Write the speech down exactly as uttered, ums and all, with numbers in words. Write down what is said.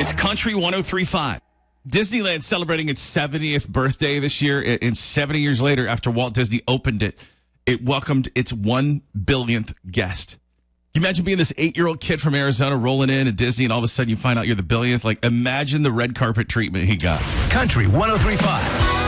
It's Country one oh three point five. Disneyland celebrating its seventieth birthday this year, and seventy years later, after Walt Disney opened it, it welcomed its one billionth guest. Can you imagine being this eight-year-old kid from Arizona rolling in at Disney, and all of a sudden you find out you're the billionth? Like, imagine the red carpet treatment he got. Country one oh three point five.